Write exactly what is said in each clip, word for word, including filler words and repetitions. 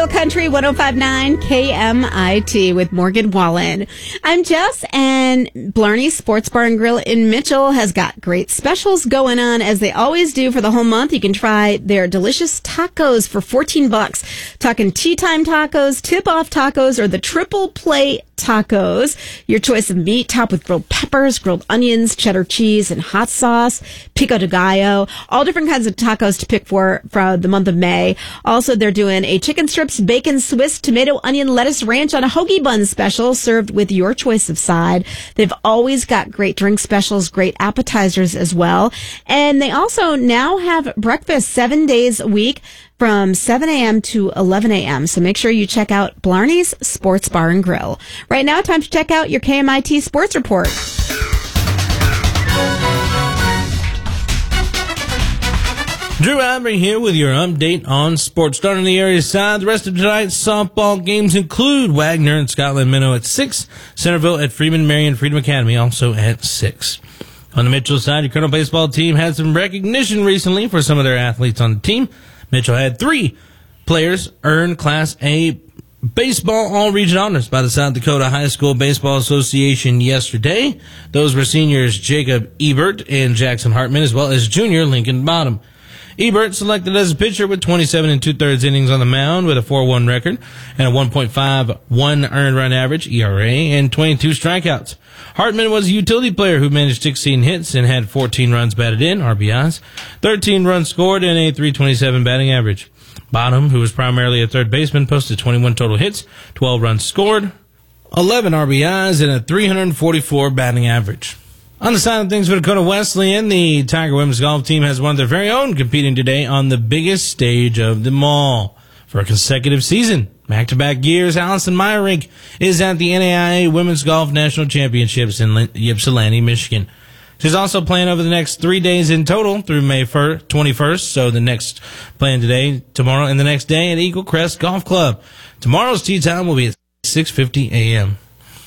Real Country one oh five point nine K M I T with Morgan Wallen. I'm Jess, and Blarney Sports Bar and Grill in Mitchell has got great specials going on, as they always do for the whole month. You can try their delicious tacos for fourteen bucks. Talking tea time tacos, tip-off tacos, or the triple play tacos. Your choice of meat topped with grilled peppers, grilled onions, cheddar cheese, and hot sauce, pico de gallo, all different kinds of tacos to pick for for the month of May. Also, they're doing a chicken strips, bacon, Swiss, tomato, onion, lettuce, ranch on a hoagie bun special, served with your choice of side. They've always got great drink specials, great appetizers as well. And they also now have breakfast seven days a week from seven a.m. to eleven a.m. So make sure you check out Blarney's Sports Bar and Grill. Right now, time to check out your K M I T Sports Report. Drew Avery here with your update on sports. Starting on the area side, the rest of tonight's softball games include Wagner and Scotland Minnow at six, Centerville at Freeman Marion Freedom Academy also at six. On the Mitchell side, your Colonel baseball team had some recognition recently for some of their athletes on the team. Mitchell had three players earn Class A baseball all-region honors by the South Dakota High School Baseball Association yesterday. Those were seniors Jacob Ebert and Jackson Hartman, as well as junior Lincoln Bottom. Ebert selected as a pitcher with twenty-seven and two-thirds innings on the mound with a four one record and a one point five one earned run average, E R A, and twenty-two strikeouts. Hartman was a utility player who managed sixteen hits and had fourteen runs batted in, R B Is, thirteen runs scored, and a three twenty-seven batting average. Bottom, who was primarily a third baseman, posted twenty-one total hits, twelve runs scored, eleven R B Is, and a three forty-four batting average. On the side of things for Dakota Wesleyan, the Tiger women's golf team has one of their very own competing today on the biggest stage of them all for a consecutive season. Back-to-back years, Allison Meyerink is at the N A I A Women's Golf National Championships in Ypsilanti, Michigan. She's also playing over the next three days in total through May twenty-first, so the next playing today, tomorrow, and the next day at Eagle Crest Golf Club. Tomorrow's tee time will be at six fifty a.m.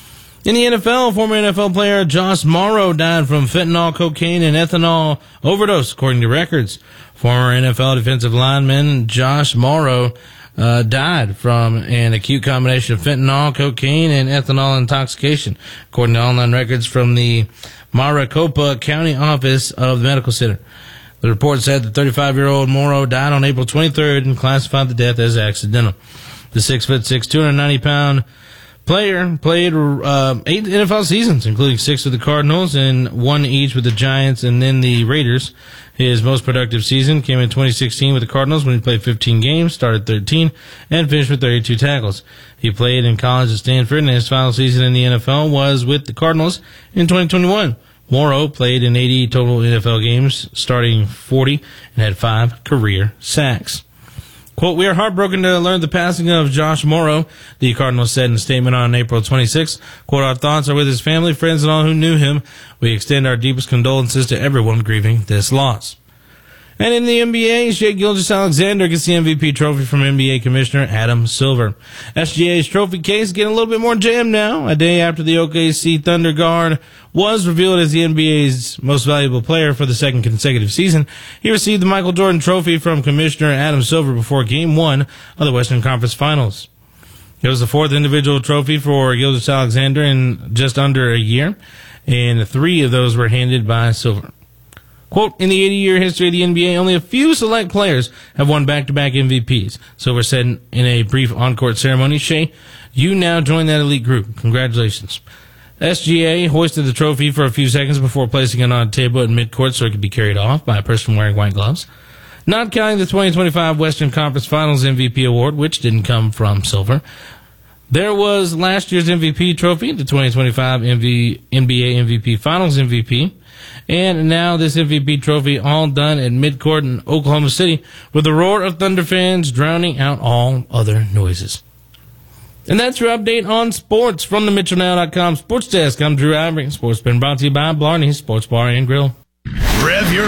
In the N F L, former N F L player Josh Morrow died from fentanyl, cocaine, and ethanol overdose, according to records. Former N F L defensive lineman Josh Morrow uh, died from an acute combination of fentanyl, cocaine, and ethanol intoxication, according to online records from the Maricopa County office of the medical center. The report said the thirty-five-year-old Morrow died on April twenty-third and classified the death as accidental. The six foot six, two hundred ninety pound player played uh, eight N F L seasons, including six with the Cardinals and one each with the Giants and then the Raiders. His most productive season came in twenty sixteen with the Cardinals when he played fifteen games, started thirteen, and finished with thirty-two tackles. He played in college at Stanford, and his final season in the N F L was with the Cardinals in twenty twenty-one. Morrow played in eighty total N F L games, starting forty, and had five career sacks. Quote, "We are heartbroken to learn the passing of Josh Morrow," the Cardinals said in a statement on April twenty-sixth. Quote, "Our thoughts are with his family, friends, and all who knew him. We extend our deepest condolences to everyone grieving this loss." And in the N B A, Shai Gilgeous-Alexander gets the M V P trophy from N B A Commissioner Adam Silver. S G A's trophy case getting a little bit more jammed now. A day after the O K C Thunder guard was revealed as the N B A's most valuable player for the second consecutive season, he received the Michael Jordan Trophy from Commissioner Adam Silver before Game one of the Western Conference Finals. It was the fourth individual trophy for Gilgeous-Alexander in just under a year, and three of those were handed by Silver. Quote, "In the eighty-year history of the N B A, only a few select players have won back-to-back M V Ps. Silver said in a brief on-court ceremony, "Shai, you now join that elite group. Congratulations." S G A hoisted the trophy for a few seconds before placing it on a table at midcourt so it could be carried off by a person wearing white gloves. Not counting the twenty twenty-five Western Conference Finals M V P award, which didn't come from Silver. There was last year's M V P trophy, the twenty twenty-five N B A M V P Finals M V P, and now this M V P trophy, all done at midcourt in Oklahoma City with the roar of Thunder fans drowning out all other noises. And that's your update on sports from the Mitchell Now dot com Sports Desk. I'm Drew Avery. Sports been brought to you by Blarney Sports Bar and Grill. Rev your